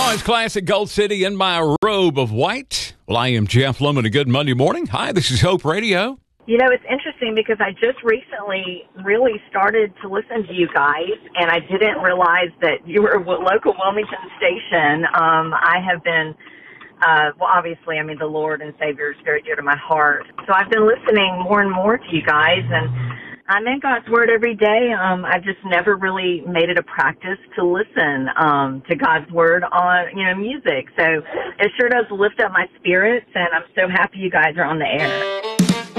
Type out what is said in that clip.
Illinois classic Gold City in my robe of white. Well, I am Jeff Lemon. A good Monday morning. Hi, this is Hope Radio. You know, it's interesting because I just recently really started to listen to you guys, and I didn't realize that you were a local Wilmington station. I have been, obviously, the Lord and Savior is very dear to my heart. So I've been listening more and more to you guys, and I'm in God's Word every day. I've just never really made it a practice to listen to God's Word on, music. So it sure does lift up my spirits, and I'm so happy you guys are on the air.